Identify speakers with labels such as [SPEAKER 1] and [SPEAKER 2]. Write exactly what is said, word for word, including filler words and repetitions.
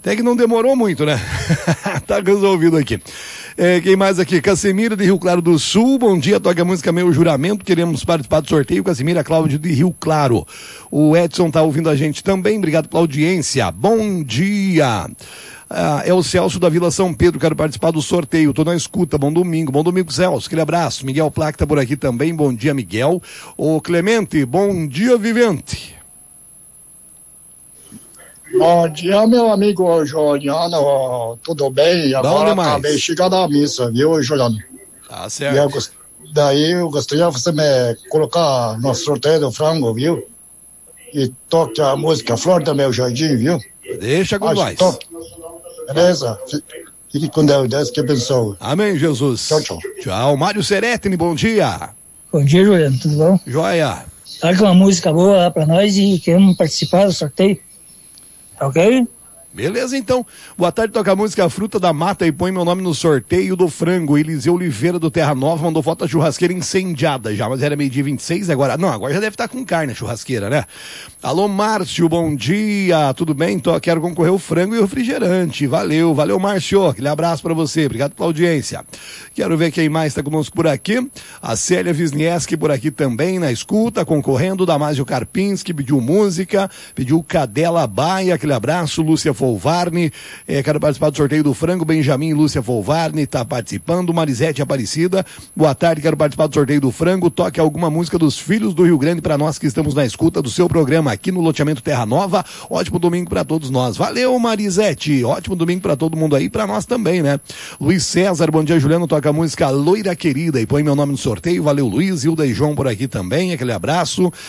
[SPEAKER 1] Até que não demorou muito, né? Tá resolvido aqui. É, quem mais aqui? Casemiro de Rio Claro do Sul, bom dia, toca a música Meu Juramento, queremos participar do sorteio. Casemiro, Cláudio de Rio Claro. O Edson tá ouvindo a gente também, obrigado pela audiência. Bom dia. Ah, é o Celso da Vila São Pedro, quero participar do sorteio, tô na escuta, bom domingo, bom domingo, Celso, aquele abraço. Miguel Plaque tá por aqui também, bom dia, Miguel. O Clemente, bom dia, Vivente.
[SPEAKER 2] Bom dia, meu amigo Juliano, tudo bem? Agora acabei de chegar da missa, viu, Juliano?
[SPEAKER 1] Tá certo.
[SPEAKER 2] Eu gost... Daí eu gostaria de você me colocar no sorteio do frango, viu? E toque a música Flor do Meu Jardim, viu?
[SPEAKER 1] Deixa com nós.
[SPEAKER 2] Toque. Beleza? Fique com Deus, Deus que abençoe.
[SPEAKER 1] Amém, Jesus.
[SPEAKER 2] Tchau, tchau.
[SPEAKER 1] Tchau. Mário Seretini, bom dia.
[SPEAKER 3] Bom dia, Juliano, tudo bom?
[SPEAKER 1] Joia.
[SPEAKER 3] Toca uma música boa lá pra nós e queremos participar do sorteio. Ok?
[SPEAKER 1] Beleza, então. Boa tarde, toca a música Fruta da Mata e põe meu nome no sorteio do frango. Eliseu Oliveira do Terra Nova mandou foto da churrasqueira incendiada já, mas era meio-dia vinte e seis, agora... Não, agora já deve estar com carne a churrasqueira, né? Alô, Márcio, bom dia, tudo bem? Tô, quero concorrer o frango e o refrigerante. Valeu, valeu, Márcio. Aquele abraço pra você, obrigado pela audiência. Quero ver quem mais tá conosco por aqui. A Célia Wisniewski por aqui também, na escuta, concorrendo. Damásio Karpinski pediu música, pediu Cadela Baia, aquele abraço. Lúcia Folvarni, eh, quero participar do sorteio do frango. Benjamin e Lúcia Folvarni tá participando. Marisete Aparecida, boa tarde, quero participar do sorteio do frango. Toque alguma música dos Filhos do Rio Grande para nós que estamos na escuta do seu programa aqui no loteamento Terra Nova. Ótimo domingo para todos nós. Valeu, Marisete. Ótimo domingo para todo mundo aí, para nós também, né? Luiz César, bom dia, Juliano. Toca a música Loira Querida e põe meu nome no sorteio. Valeu, Luiz. Hilda e João por aqui também. Aquele abraço.